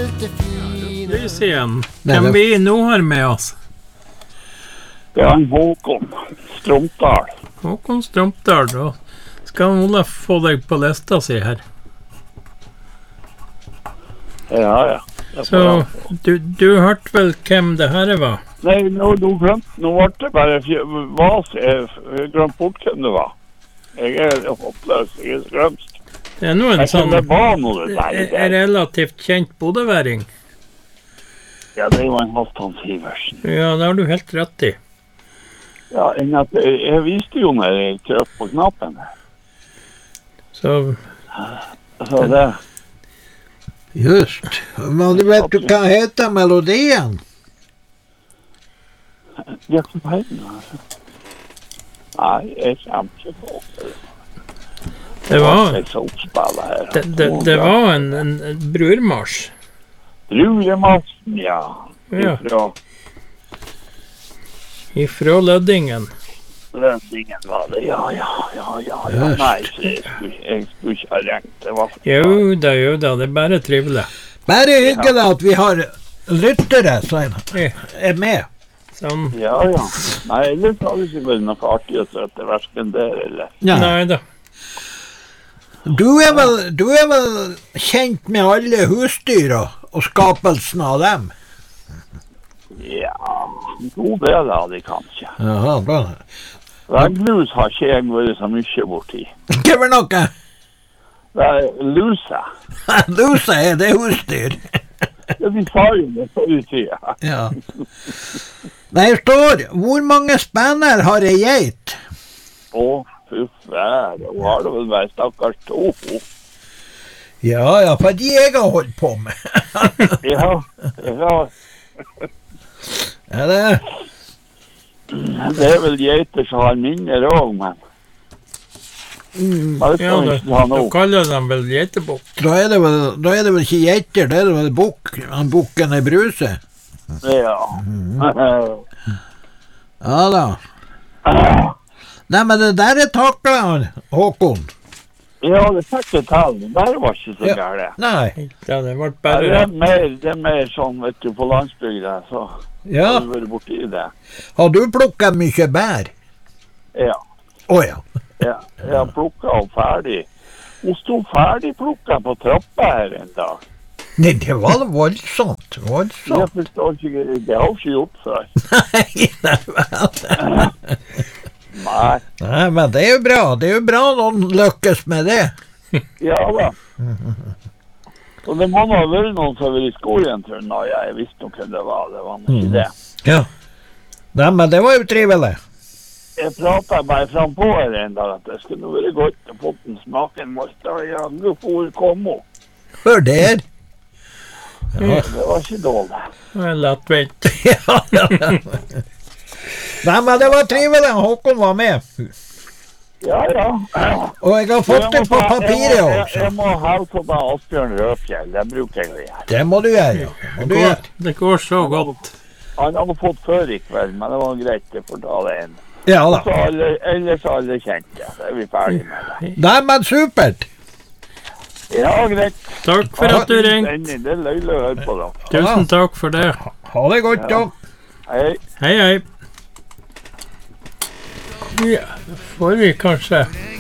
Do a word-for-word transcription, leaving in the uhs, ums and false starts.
Lys igjen. Hvem vi nå har med oss? Det er en Håkon Strømdal. Håkon Strømdal, da skal Olaf få deg på lista si her. Ja, ja. Så du, du hørte vel hvem det her var? Nei, nå, nå glemt, nå ble det bare vas, jeg glemt bort hvem det var. Jeg er hoppløs, jeg er skrømst. Det er noe en sånn det var noe der, er relativt kjent bodeværing. Ja, det er jo en Halvdan Sivertsen. Ja, det har du helt rett i. Ja, en at jeg, jeg visste jo når jeg trykte på knappen. Så... Så det... Just. Men du vet du hva heter melodien? Ja, hva heter den, altså? Nei, jeg kommer ikke på det. Det var... Det, det, det var en, en, en brurmarsj. Brurmarsjen, ja. Ja. Ifra... Ifra Løddingen. Løddingen var det, ja, ja, ja, ja. ja. Nei, jeg skulle, jeg skulle ikke ha rengt. Det var... Jo da, jo da, det er bare trivelig. Bare hyggelig at vi har lyttere som er med. Sånn. Ja, ja. Nei, ellers har det ikke vært noe artig å sette hverken der, eller... Ja. Nei da. Du er vel, du er vel kjent med alle husdyr og, og skapelsen av dem? Ja, god del av det kanskje. Jaha, bra. Vegglus har ikke jeg vært så mye borti. Hva var noe? Det er lusa. Lusa er det husdyr. Ja, vi sa jo det på utsida. Ja. Nei, står, hvor mange spenner har ei geit? Å, fy fære, og har det vel vært stakkars to. Ja, ja, for de jeg har holdt på med. Ja, ja. Ja, det... Det er vel geiter som har minner også, men... Mm. Ja, da, da kaller de vel geitebukk. Da er det vel, da er det vel ikke geiter, det er det vel bukk. Han bukken er bruse. Ja. Mm. Ja da. Nei, men det der er taklet, Håkon. Ja, det fikk jeg til. Det der var ikke så Ja. gærlig. Nei. Ja, det ble Ja, bare det, er mer, det er mer sånn, vet du, på landsbygda, så Ja. har du vært borti det. Har du plukket mye bær? Ja, Å ja. ja. Jeg har plukket og ferdig. Hun stod ferdig plukket på trappa her en dag. Nei, det var voldsomt, Jeg voldsomt. forstår ikke, det har hun ikke gjort før. Nei, nei, vel. Nei, Nei, men det er jo bra. Det er jo bra noen lykkes med det. ja da. Og det må nå ha vært noen som var i skogen, tror jeg. Jeg visste nok hva det var, det var ikke det. Ja. Nei, men det var jo trivelig. Jeg pratet bare frem på her en dag at det skulle være godt å få den smaken måtte, og jeg hvor kom hun. Hør der. Ja. Det var ikke dårlig. Det er lettvint. Ja, ja, ja. Nei, men det var trivelig. Håkon var med. Ja, ja. Og jeg har fått det på papiret jeg, jeg, også. jeg må hilse på Asbjørn Rødfjell, det bruker jeg å gjøre. Det må du gjøre, ja. Må Det du går, gjøre. det går så godt. Han hadde fått før i kveld, men det var greit å fortale en. Ja Så da. alle, ellers har alle kjent det, så er vi ferdig med det. Nei, men supert. Ja, greit. Takk for at du ringte. Det er løylig å høre på da. Tusen takk for det. Ha det godt, da. Hei. Hei, hei. Ja, da får vi kanskje